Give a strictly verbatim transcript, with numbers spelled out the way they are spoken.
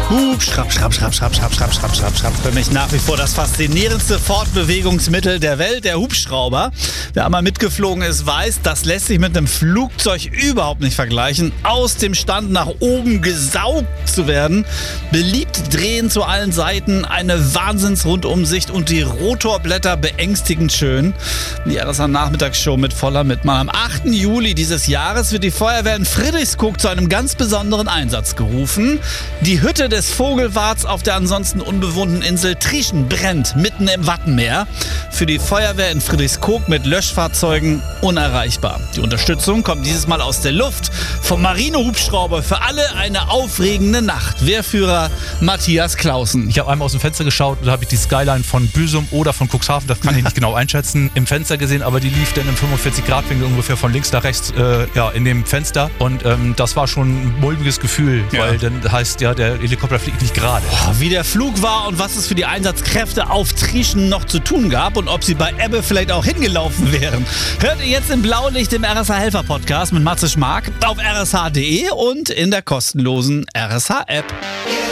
Hub, schrapp, schrapp, schrapp, schrapp, schrapp, schrapp, schrapp, schrapp, schrapp. Für mich nach wie vor das faszinierendste Fortbewegungsmittel der Welt, der Hubschrauber. Wer einmal mitgeflogen ist, weiß, das lässt sich mit einem Flugzeug überhaupt nicht vergleichen. Aus dem Stand nach oben gesaugt zu werden, beliebt drehen zu allen Seiten, eine Wahnsinns-Rundumsicht und die Rotorblätter beängstigend schön. Die R S A-Nachmittagsshow mit voller Mitmahl. Am achten Juli dieses Jahres wird die Feuerwehr in Friedrichskoog zu einem ganz besonderen Einsatz gerufen. Die Hütte des Vogelwarts auf der ansonsten unbewohnten Insel Trieschen brennt mitten im Wattenmeer. Für die Feuerwehr in Friedrichskoog mit Löschfahrzeugen unerreichbar. Die Unterstützung kommt dieses Mal aus der Luft vom Marinehubschrauber. Für alle eine aufregende Nacht. Wehrführer Matthias Clausen. Ich habe einmal aus dem Fenster geschaut und da habe ich die Skyline von Büsum oder von Cuxhaven, das kann ich nicht genau einschätzen, im Fenster gesehen, aber die lief dann im fünfundvierzig Grad Winkel ungefähr von links nach rechts äh, ja, in dem Fenster und ähm, das war schon ein mulmiges Gefühl, ja. Weil dann heißt ja, der Helikopter fliegt nicht gerade. Wie der Flug war und was es für die Einsatzkräfte auf Trieschen noch zu tun gab und ob sie bei Ebbe vielleicht auch hingelaufen wären. Hört ihr jetzt im Blaulicht im R S H-Helfer-Podcast mit Matze Schmark auf r s h punkt d e und in der kostenlosen R S H-App.